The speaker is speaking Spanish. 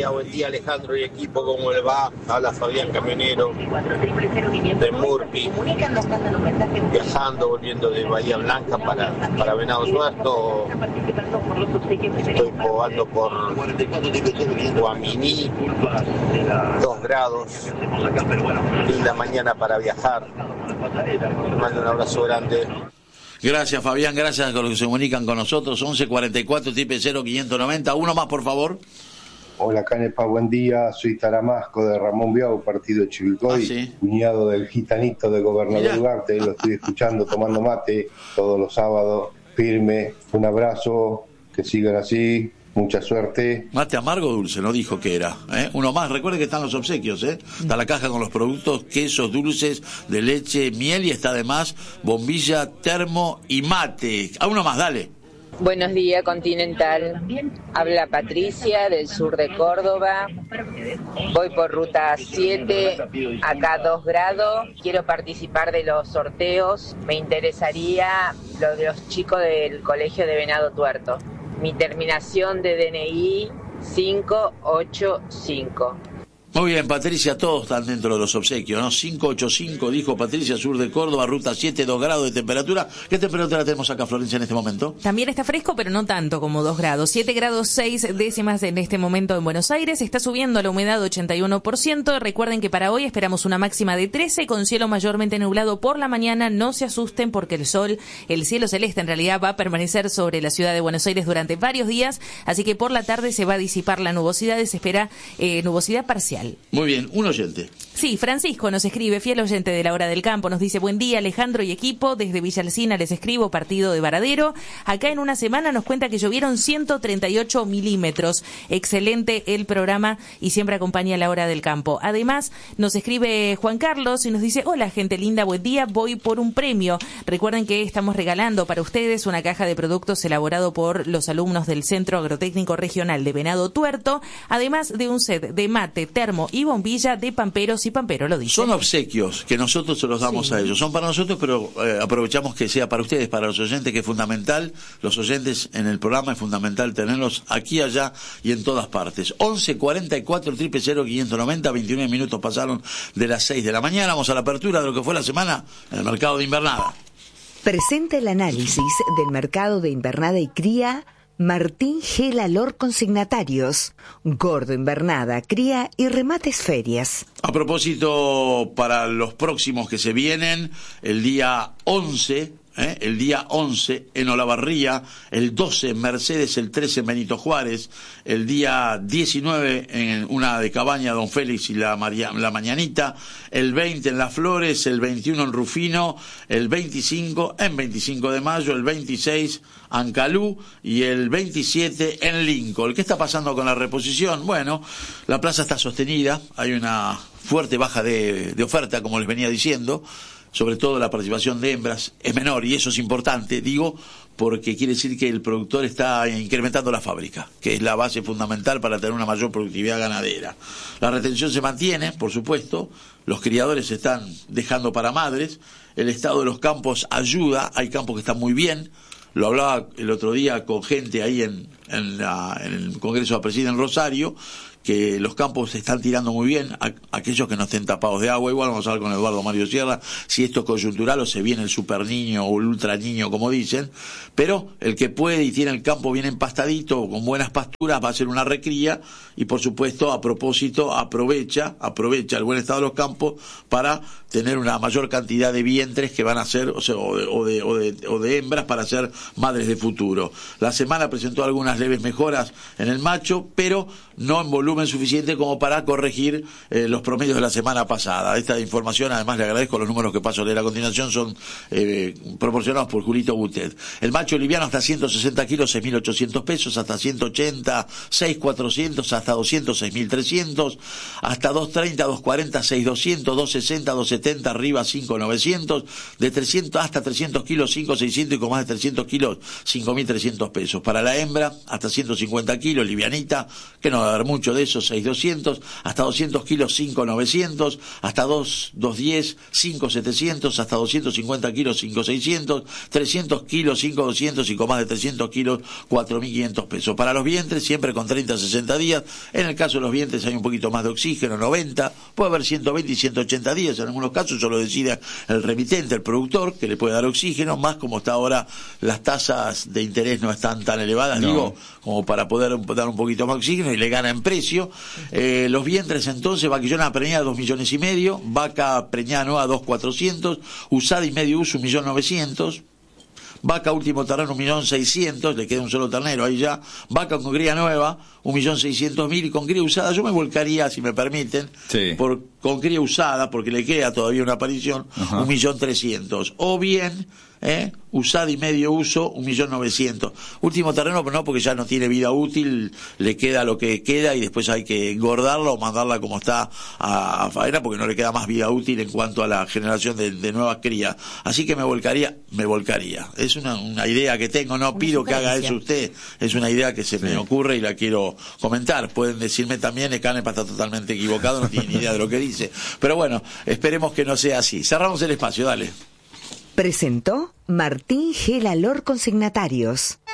buen día Alejandro y equipo, ¿cómo le va? Habla Fabián Camionero de Murphy, viajando, volviendo de Bahía Blanca para Venado Tuerto. Estoy jugando por Guaminí, 2 grados, linda mañana para viajar. Les mando un abrazo grande. Gracias Fabián, gracias a los que se comunican con nosotros. 1144 triple 0590. Uno más, por favor. Hola Canepa, buen día. Soy Taramasco de Ramón Biau, partido de Chivilcoy, ¿sí? Cuñado del gitanito de Gobernador Ugarte. Lo estoy escuchando tomando mate todos los sábados. Firme, un abrazo, que sigan así. Mucha suerte. Mate amargo o dulce, no dijo que era. Uno más, recuerde que están los obsequios, Está la caja con los productos, quesos, dulces, de leche, miel y está además bombilla, termo y mate. A uno más, dale. Buenos días, Continental. Habla Patricia del sur de Córdoba. Voy por ruta 7, acá 2 grados. Quiero participar de los sorteos. Me interesaría lo de los chicos del colegio de Venado Tuerto. Mi terminación de DNI 585. Muy bien, Patricia, todos están dentro de los obsequios, ¿no? 585, dijo Patricia, sur de Córdoba, ruta 7, 2 grados de temperatura. ¿Qué temperatura tenemos acá, Florencia, en este momento? También está fresco, pero no tanto como 2 grados. 7 grados 6 décimas en este momento en Buenos Aires. Está subiendo la humedad 81%. Recuerden que para hoy esperamos una máxima de 13 con cielo mayormente nublado por la mañana. No se asusten porque el cielo celeste en realidad va a permanecer sobre la ciudad de Buenos Aires durante varios días. Así que por la tarde se va a disipar la nubosidad. Se espera nubosidad parcial. Muy bien, un oyente. Sí, Francisco nos escribe, fiel oyente de La Hora del Campo, nos dice: buen día Alejandro y equipo, desde Villa Alsina les escribo, partido de Varadero. Acá en una semana nos cuenta que llovieron 138 milímetros. Excelente el programa y siempre acompaña La Hora del Campo. Además, nos escribe Juan Carlos y nos dice: hola gente linda, buen día, voy por un premio. Recuerden que estamos regalando para ustedes una caja de productos elaborado por los alumnos del Centro Agrotécnico Regional de Venado Tuerto, además de un set de mate, termo y bombilla de Pamperos y Pampero lo dice. Son obsequios que nosotros se los damos a ellos. Son para nosotros, pero aprovechamos que sea para ustedes, para los oyentes, que es fundamental. Los oyentes en el programa es fundamental tenerlos aquí, allá y en todas partes. 1144 triple 0590, 29 minutos pasaron de las 6 de la mañana. Vamos a la apertura de lo que fue la semana en el mercado de invernada. Presenta el análisis del mercado de invernada y cría Martín G. Lalor, consignatarios, Gordo, invernada, cría y remates ferias. A propósito, para los próximos que se vienen, el día 11 en Olavarría, el 12 en Mercedes, el 13 en Benito Juárez, el día 19 en una de Cabaña, Don Félix y la Mañanita, el 20 en Las Flores, el 21 en Rufino, el 25 en 25 de mayo, el 26 Ancalú y el 27 en Lincoln. ¿Qué está pasando con la reposición? Bueno, la plaza está sostenida, hay una fuerte baja de oferta, como les venía diciendo. Sobre todo la participación de hembras es menor y eso es importante, digo, porque quiere decir que el productor está incrementando la fábrica, que es la base fundamental para tener una mayor productividad ganadera. La retención se mantiene, por supuesto, los criadores se están dejando para madres, el estado de los campos ayuda, hay campos que están muy bien. Lo hablaba el otro día con gente ahí en el Congreso de Presidente en Rosario, que los campos se están tirando muy bien, aquellos que no estén tapados de agua. Igual vamos a hablar con Eduardo Mario Sierra si esto es coyuntural o se viene el super niño o el ultra niño, como dicen, pero el que puede y tiene el campo bien empastadito, con buenas pasturas, va a hacer una recría y por supuesto, a propósito, aprovecha el buen estado de los campos para tener una mayor cantidad de vientres que van a ser, o de hembras para ser madres de futuro. La semana presentó algunas leves mejoras en el macho, pero no en volumen suficiente como para corregir los promedios de la semana pasada. Esta información, además le agradezco, los números que paso a leer a continuación son proporcionados por Julito Butet. El macho liviano hasta 160 kilos, 6.800 pesos, hasta 180, 6.400, hasta 200, 6.300, hasta 230, 240, 6.200, 260, 270, arriba 5.900, de 300 hasta 300 kilos, 5.600 y con más de 300 kilos, 5.300 pesos. Para la hembra, hasta 150 kilos, livianita, que no va a haber mucho de eso, 6.200, hasta 200 kilos, 5.900, hasta 2.10, 5.700, hasta 250 kilos, 5.600, 300 kilos, 5.200 y con más de 300 kilos, 4.500 pesos. Para los vientres, siempre con 30 a 60 días. En el caso de los vientres hay un poquito más de oxígeno, 90, puede haber 120 y 180 días. En algunos casos eso lo decide el remitente, el productor, que le puede dar oxígeno, más como está ahora, las tasas de interés no están tan elevadas, digo, como para poder dar un poquito más de oxígeno, y le gana en precio. Los vientres entonces, vaquillona preñada 2,5 millones, vaca preñada nueva 2.400, usada y medio uso 1.900.000, vaca último terreno 1.600.000, le queda un solo ternero ahí ya, vaca con cría nueva 1.600.000, y con cría usada yo me volcaría, si me permiten, con cría usada, porque le queda todavía una aparición, 1.300.000, o bien usada y medio uso 1.900.000. Último terreno, pero no, porque ya no tiene vida útil, le queda lo que queda y después hay que engordarla o mandarla como está a faena, porque no le queda más vida útil en cuanto a la generación de nuevas crías. Así que me volcaría. Es una idea que tengo, no pido que haga eso usted, es una idea que se me ocurre y la quiero comentar. Pueden decirme también, Canepa está totalmente equivocado, no tiene ni idea de lo que dice. Pero bueno, esperemos que no sea así. Cerramos el espacio, dale. Presentó Martín Gela Lor Consignatarios.